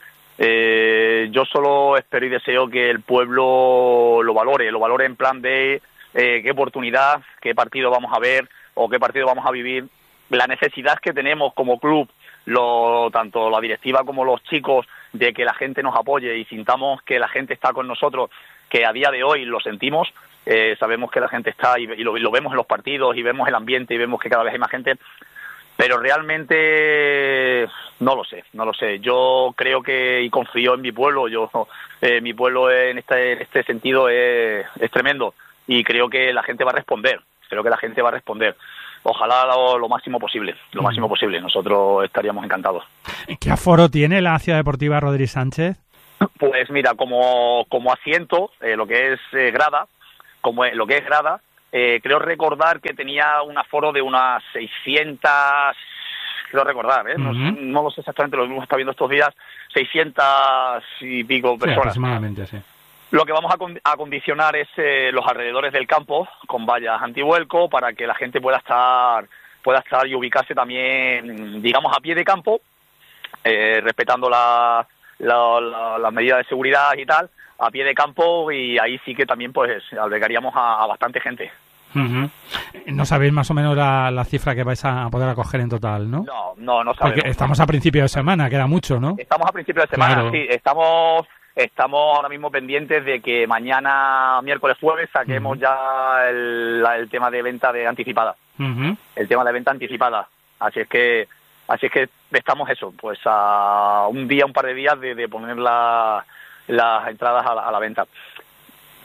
Eh, yo solo espero y deseo que el pueblo lo valore, lo valore en plan de eh, qué oportunidad, qué partido vamos a ver o qué partido vamos a vivir, la necesidad que tenemos como club, lo, tanto la directiva como los chicos, de que la gente nos apoye y sintamos que la gente está con nosotros, que a día de hoy lo sentimos. Eh, sabemos que la gente está y, y, lo, y lo vemos en los partidos y vemos el ambiente y vemos que cada vez hay más gente, pero realmente no lo sé, no lo sé. Yo creo que y confío en mi pueblo. Yo eh, mi pueblo en este, en este sentido es, es tremendo y creo que la gente va a responder. Creo que la gente va a responder. Ojalá lo, lo máximo posible, lo máximo posible. Nosotros estaríamos encantados. ¿Qué aforo tiene la Ciudad Deportiva Rodri Sánchez? Pues mira, como como asiento, eh, lo que es eh, grada. Como lo que es grada, eh, creo recordar que tenía un aforo de unas seiscientas, creo recordar, ¿eh? Uh-huh. no, no lo sé exactamente, lo hemos estado viendo estos días, seiscientas y pico personas. Sí, aproximadamente, sí. Lo que vamos a acondicionar es eh, los alrededores del campo con vallas antivuelco para que la gente pueda estar pueda estar y ubicarse también, digamos, a pie de campo, eh, respetando la, la, la, las medidas de seguridad y tal, a pie de campo, y ahí sí que también pues albergaríamos a, a bastante gente. Uh-huh. No sabéis más o menos la, la cifra que vais a poder acoger en total, ¿no? No, no, no sabemos. Porque estamos a principio de semana, queda mucho, ¿no? Estamos a principio de semana, claro. Sí, estamos estamos ahora mismo pendientes de que mañana, miércoles, jueves, saquemos uh-huh. ya el, el tema de venta de anticipada. Uh-huh. El tema de venta anticipada. Así es que así es que estamos eso, pues a un día, un par de días de, de poner la, las entradas a la, a la venta.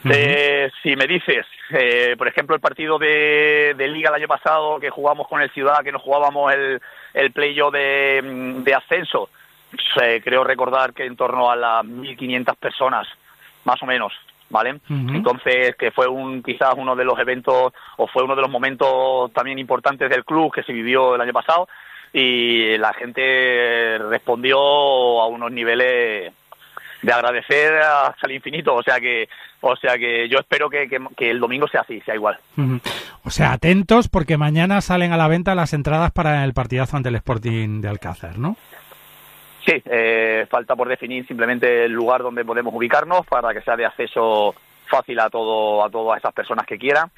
Uh-huh. Eh, si me dices, eh, por ejemplo, el partido de, de Liga el año pasado que jugamos con el Ciudad, que nos jugábamos el, el playoff de, de ascenso, eh, creo recordar que en torno a las mil quinientas personas, más o menos, ¿vale? Uh-huh. Entonces, que fue un quizás uno de los eventos, o fue uno de los momentos también importantes del club que se vivió el año pasado, y la gente respondió a unos niveles de agradecer hasta el infinito, o sea que o sea que yo espero que, que, que el domingo sea así, sea igual. Uh-huh. O sea, atentos porque mañana salen a la venta las entradas para el partidazo ante el Sporting de Alcázar, ¿no? Sí, eh, falta por definir simplemente el lugar donde podemos ubicarnos para que sea de acceso fácil a todo a todas esas personas que quieran,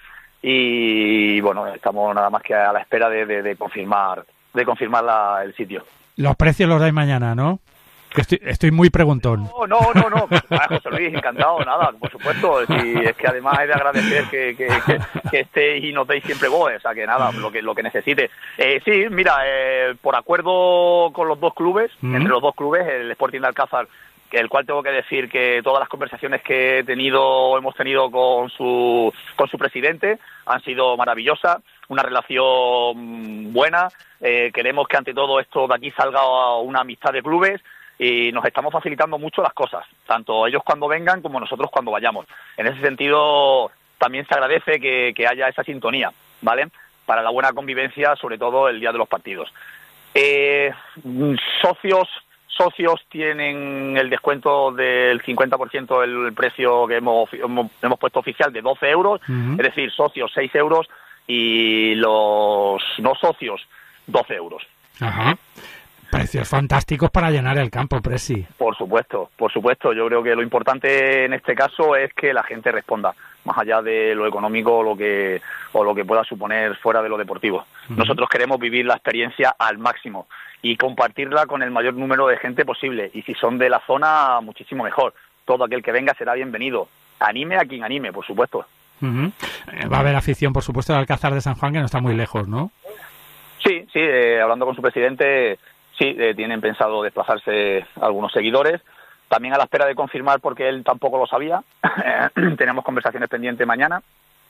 y bueno, estamos nada más que a la espera de, de, de confirmar de confirmar la, el sitio. Los precios los dais mañana, ¿no? Que estoy, estoy muy preguntón. No, no, no, no. Ah, José Luis, encantado, nada, por supuesto. Sí, es que además es de agradecer que, que, que, que estéis y nos deis siempre voz, o sea que nada, lo que lo que necesite. Eh, sí, mira, eh, por acuerdo con los dos clubes, mm. entre los dos clubes, el Sporting de Alcázar, que el cual tengo que decir que todas las conversaciones que he tenido, hemos tenido con su con su presidente, han sido maravillosas, una relación buena. Eh, queremos que ante todo esto de aquí salga una amistad de clubes, y nos estamos facilitando mucho las cosas, tanto ellos cuando vengan como nosotros cuando vayamos. En ese sentido, también se agradece que, que haya esa sintonía, ¿vale? Para la buena convivencia, sobre todo el día de los partidos. Eh, socios socios tienen el descuento del cincuenta por ciento del precio que hemos, hemos, hemos puesto oficial de doce euros, uh-huh. Es decir, socios seis euros y los no socios doce euros. Ajá. Precios fantásticos para llenar el campo, Presi. Por supuesto, por supuesto. Yo creo que lo importante en este caso es que la gente responda, más allá de lo económico o lo que, o lo que pueda suponer fuera de lo deportivo. Uh-huh. Nosotros queremos vivir la experiencia al máximo y compartirla con el mayor número de gente posible. Y si son de la zona, muchísimo mejor. Todo aquel que venga será bienvenido. Anime a quien anime, por supuesto. Uh-huh. Va a haber afición, por supuesto, del Alcázar de San Juan, que no está muy lejos, ¿no? Sí, sí. Eh, hablando con su presidente... Sí, eh, tienen pensado desplazarse algunos seguidores, también a la espera de confirmar porque él tampoco lo sabía. Tenemos conversaciones pendientes mañana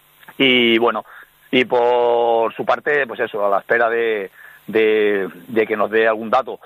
y bueno, y por su parte, pues eso, a la espera de, de, de que nos dé algún dato.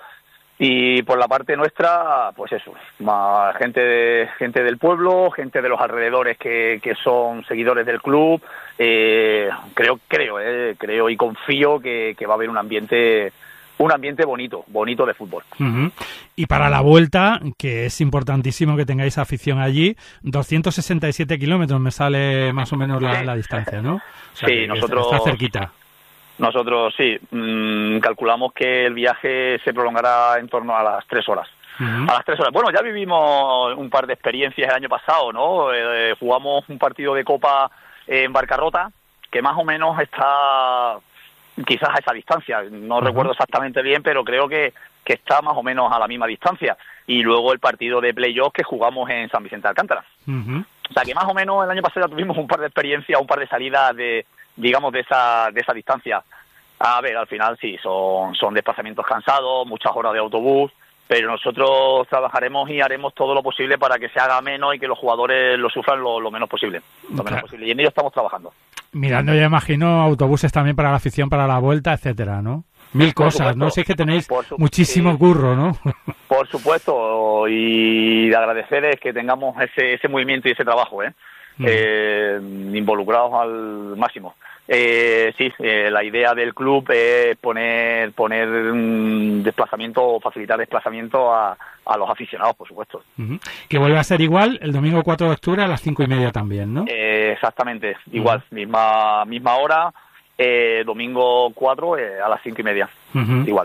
Y por la parte nuestra, pues eso, más gente de, gente del pueblo, gente de los alrededores que, que son seguidores del club. Eh, creo, creo, eh, creo y confío que, que va a haber un ambiente un ambiente bonito, bonito de fútbol. Uh-huh. Y para la vuelta, que es importantísimo que tengáis afición allí, doscientos sesenta y siete kilómetros me sale más o menos la, la distancia, ¿no? O sea, sí, nosotros... Está cerquita. Nosotros, sí, mmm, calculamos que el viaje se prolongará en torno a las tres horas. Uh-huh. A las tres horas. Bueno, ya vivimos un par de experiencias el año pasado, ¿no? Eh, jugamos un partido de Copa en Barcarrota, que más o menos está... quizás a esa distancia, no uh-huh. recuerdo exactamente bien, pero creo que, que está más o menos a la misma distancia. Y luego el partido de playoff que jugamos en San Vicente de Alcántara. Uh-huh. O sea que más o menos el año pasado ya tuvimos un par de experiencias, un par de salidas de, digamos, de esa, de esa distancia. A ver, al final sí, son, son desplazamientos cansados, muchas horas de autobús, pero nosotros trabajaremos y haremos todo lo posible para que se haga menos y que los jugadores lo sufran lo, lo menos posible, lo menos claro. posible. Y en ello estamos trabajando. Mirando, ya imagino, autobuses también para la afición, para la vuelta, etcétera, ¿no? Mil por cosas, supuesto. ¿No? Sé que tenéis su... muchísimo sí. curro, ¿no? Por supuesto, y de agradecer es que tengamos ese, ese movimiento y ese trabajo, ¿eh? Mm. eh involucrados al máximo. Eh, sí, eh, la idea del club es poner poner un desplazamiento o facilitar desplazamiento a, a los aficionados, por supuesto. Uh-huh. Que vuelve a ser igual el domingo cuatro de octubre a las cinco y media también, ¿no? Eh, exactamente, igual, uh-huh. misma misma hora, eh, domingo cuatro eh, a las cinco y media, uh-huh. igual.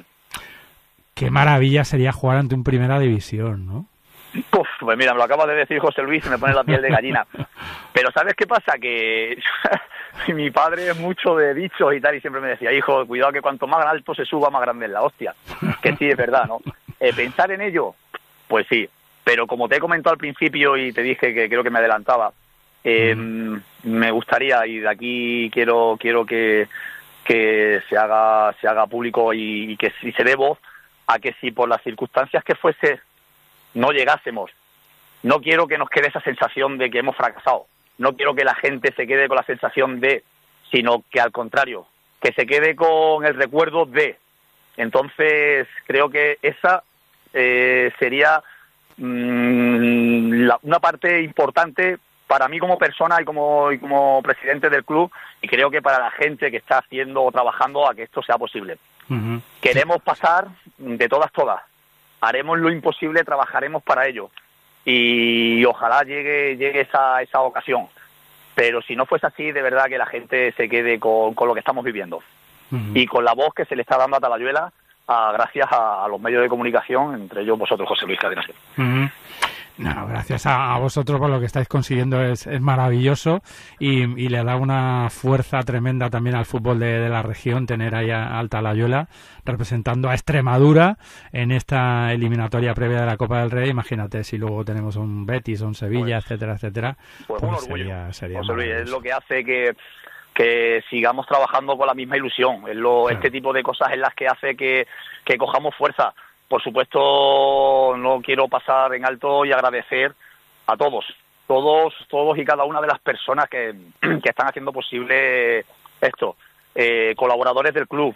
Qué maravilla sería jugar ante un Primera División, ¿no? Uf, pues mira, me lo acaba de decir José Luis y me pone la piel de gallina. Pero ¿sabes qué pasa? Que mi padre es mucho de dichos y tal, y siempre me decía, hijo, cuidado que cuanto más alto se suba, más grande es la hostia. Que sí, es verdad, ¿no? Eh, pensar en ello, pues sí. Pero como te he comentado al principio y te dije que creo que me adelantaba, eh, mm. me gustaría, y de aquí quiero quiero que, que se haga se haga público y, y que si se dé voz a que si por las circunstancias que fuese no llegásemos, no quiero que nos quede esa sensación de que hemos fracasado, no quiero que la gente se quede con la sensación de, sino que al contrario, que se quede con el recuerdo de. Entonces, creo que esa eh, sería mmm, la, una parte importante para mí como persona y como, y como presidente del club, y creo que para la gente que está haciendo o trabajando a que esto sea posible. Uh-huh. Queremos pasar de todas, todas. Haremos lo imposible, trabajaremos para ello. Y ojalá llegue llegue esa, esa ocasión. Pero si no fuese así, de verdad que la gente se quede con, con lo que estamos viviendo. Uh-huh. Y con la voz que se le está dando a Talayuela, a, gracias a, a los medios de comunicación, entre ellos vosotros, José Luis Cadena Ser. Uh-huh. No, gracias a, a vosotros por lo que estáis consiguiendo, es, es maravilloso y, y le da una fuerza tremenda también al fútbol de, de la región tener ahí a, a Talayuela representando a Extremadura en esta eliminatoria previa de la Copa del Rey. Imagínate si luego tenemos un Betis o un Sevilla, pues, etcétera, etcétera. Pues, pues un orgullo. Sería, sería José Luis, es lo que hace que que sigamos trabajando con la misma ilusión. Es lo, claro. Este tipo de cosas es las que hace que, que cojamos fuerza. Por supuesto, no quiero pasar en alto y agradecer a todos, todos, todos y cada una de las personas que, que están haciendo posible esto. Eh, colaboradores del club,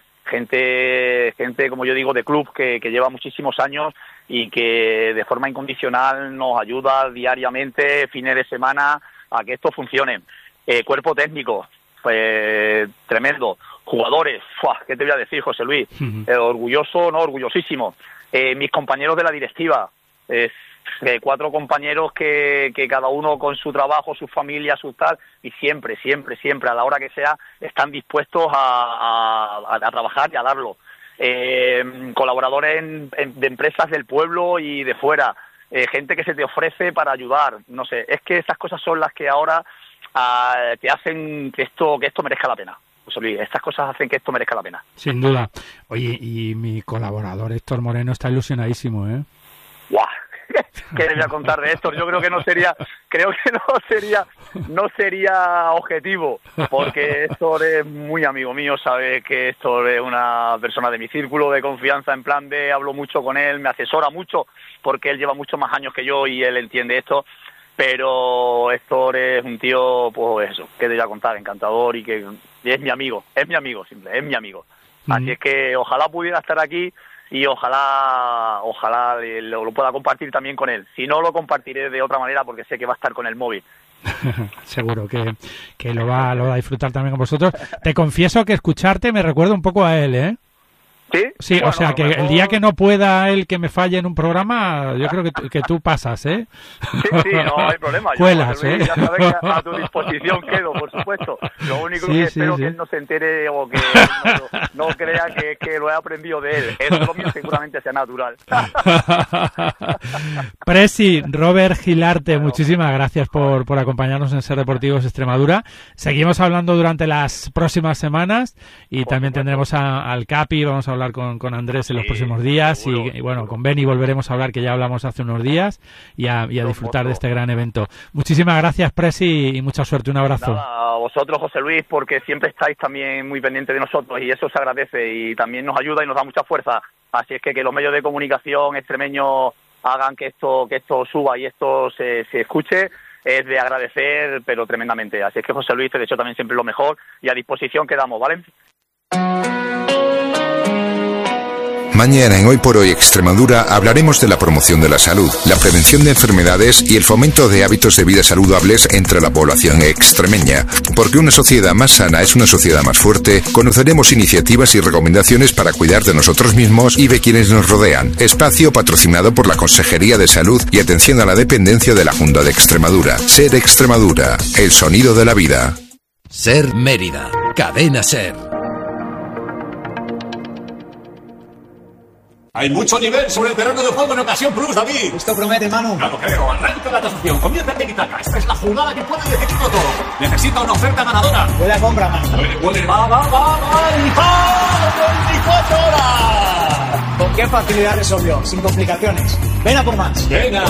gente, gente como yo digo, de club que, que lleva muchísimos años y que de forma incondicional nos ayuda diariamente, fines de semana, a que esto funcione. Eh, cuerpo técnico, pues tremendo. Jugadores, ¡fua! ¿Qué te voy a decir, José Luis? Uh-huh. Eh, orgulloso, no, orgullosísimo. Eh, mis compañeros de la directiva, eh, eh, cuatro compañeros que, que cada uno con su trabajo, su familia, su tal, y siempre, siempre, siempre, a la hora que sea, están dispuestos a, a, a trabajar y a darlo. Eh, colaboradores en, en, de empresas del pueblo y de fuera, eh, gente que se te ofrece para ayudar, no sé, es que esas cosas son las que ahora ah, te hacen que esto, que esto merezca la pena. José Luis, estas cosas hacen que esto merezca la pena. Sin duda. Oye, y mi colaborador Héctor Moreno está ilusionadísimo, ¿eh? ¡Guau! ¿Qué le voy a contar de Héctor? Yo creo que no sería, creo que no sería, no sería objetivo, porque Héctor es muy amigo mío, sabe que Héctor es una persona de mi círculo de confianza, en plan de hablo mucho con él, me asesora mucho, porque él lleva muchos más años que yo y él entiende esto. Pero Héctor es un tío, pues eso, que te voy a contar, encantador y que y es mi amigo, es mi amigo, simple, es mi amigo. Mm. Así es que ojalá pudiera estar aquí y ojalá ojalá lo, lo pueda compartir también con él. Si no, lo compartiré de otra manera porque sé que va a estar con el móvil. Seguro que, que lo, va, lo va a disfrutar también con vosotros. Te confieso que escucharte me recuerda un poco a él, ¿eh? Sí, sí bueno, o sea, que mejor... el día que no pueda él que me falle en un programa, yo creo que, tú, que tú pasas, ¿eh? Sí, sí, no hay problema. Cuelas, yo, ¿eh? Ya sabes que a tu disposición quedo, por supuesto. Lo único sí, que sí, espero sí. que él no se entere o que no, no crea que, que lo he aprendido de él. Es lo mío, seguramente sea natural. Presi, Robert Gilarte, bueno, muchísimas gracias por, por acompañarnos en Ser Deportivos Extremadura. Seguimos hablando durante las próximas semanas y también supuesto. tendremos a, al Capi, vamos a hablar Con, con Andrés en los sí, próximos días seguro, y, y bueno, con Beni volveremos a hablar, que ya hablamos hace unos días, y a, y a disfrutar de este gran evento. Muchísimas gracias, Presi, y mucha suerte. Un abrazo. Nada, a vosotros, José Luis, porque siempre estáis también muy pendientes de nosotros y eso se agradece y también nos ayuda y nos da mucha fuerza. Así es que que los medios de comunicación extremeños hagan que esto que esto suba y esto se, se escuche es de agradecer, pero tremendamente. Así es que, José Luis, te deseo también siempre lo mejor y a disposición quedamos, ¿vale? Mañana en Hoy por Hoy Extremadura hablaremos de la promoción de la salud, la prevención de enfermedades y el fomento de hábitos de vida saludables entre la población extremeña. Porque una sociedad más sana es una sociedad más fuerte, conoceremos iniciativas y recomendaciones para cuidar de nosotros mismos y de quienes nos rodean. Espacio patrocinado por la Consejería de Salud y Atención a la Dependencia de la Junta de Extremadura. Ser Extremadura, el sonido de la vida. Ser Mérida, Cadena Ser. Hay mucho nivel sobre el terreno de juego en ocasión plus, David. Esto promete, Manu. Ya lo creo. Arranca la tasación. Comienza el tiki-taka. Esta es la jugada que puede decidirlo todo. Necesita una oferta ganadora. Buena compra, Manu. Puede, puede. Va, va, va, va. Y ¡ja! veinticuatro horas. Con qué facilidad resolvió. Sin complicaciones. Ven a por más. Venga.